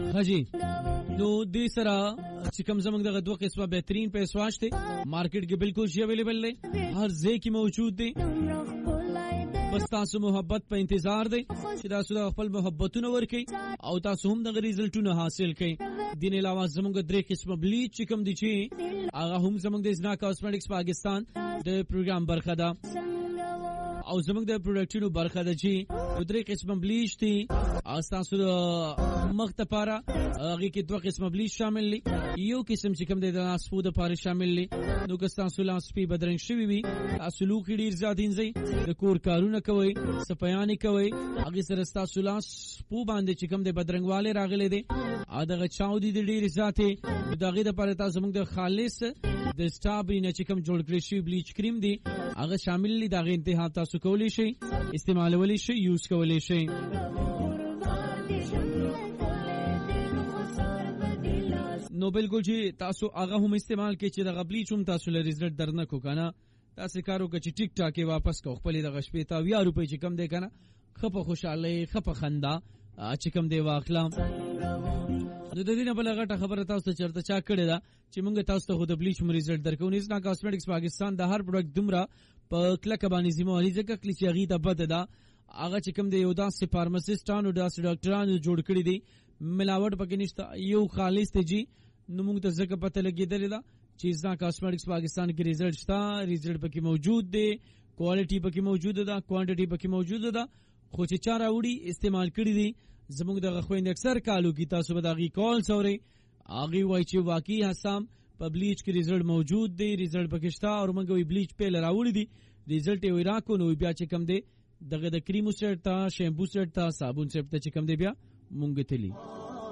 हाजी نو دې سره چې کوم زمونږ دغه دوه قسمه بهترین فیس واش دی مارکیټ کې بالکل شی اویلیبل دی هر ځای کې موجود دی بس تاسو محبت په انتظار دی چې تاسو خپل محبتونه ورکړئ او تاسو هم دغه ریزلټونه حاصل کړئ دین علاوه زمونږ درې قسمه بلیچ چې کوم دي چې هغه هم زمونږ د زنا کاسمیټکس پاکستان د پروګرام برخه ده او زمونږ د پروډکټونو برخه ده چې درې قسمه بلیچ دي تاسو مخ ته پاره هغه کې دوه قسمه بلیچ شامل دي یو قسم چې کوم د ناسپو د پاره شامل دي نو که تاسو لاس په بدرنګ شوی وي تاسو لوخي ډیر زیاتینځي د کور کارونه کوي صفایانه کوي هغه سره تاسو لاس په باندې چې کوم د بدرنګواله راغلي دي ا دغه چاودي د ډیر ذاته دغه د پاره تاسو موږ د خالص د سټابري نه چې کوم جوړ کړی شي بلیچ کریم دی هغه شامل دي دغه انتها تاسو کولی شئ استعمالولی شئ یوز کولی شئ نو بالکل چې تاسو هغه هم استعمال کې چې د بلیچ هم تاسو لري رزلټ درنه کو کنه تاسو کارو کې چې ټیک ټاک واپس کو خپل د غشپې تا 20 روپۍ چې کم دی کنه خپه خوشاله خپه خندا چې کم دی واخلم نو د دې نه بل غټه خبره تاسو چرته چا کړی دا چې مونږ تاسو ته د بلیچ رزلټ درکو نس نا کاسمیټکس پاکستان د هر پروډکټ دومره په کلک باندې زموږ ځکه کلی چې غي د بد دا هغه چې کوم دی یو داسې فارماسیسټانو داسې ډاکټرانو جوړ کړی دي ملاوټ پکې نشته یو خالص ته جی نو موږ ته ځکه پته لګیدل دا چې ځنا کاسمیټکس پاکستان کې رزلټ شته رزلټ پکې موجود دی کوالټي پکې موجود ده کوانټټي پکې موجود ده خو چې چا راوړي استعمال کړی دي زموږ د خويند اکثر کالو کې تاسو به دغه کال سوري اغي وای چې واقعي حسام پبلیش کې رزلټ موجود دی رزلټ پکې شته او موږ وی بلیچ په لراوړي دي رزلټ یې راکو نو بیا چې کم دی دغه د کریمو سیټ تا شیمپو سیټ تا صابون سیټ ته چې کم دی بیا مونږ تلی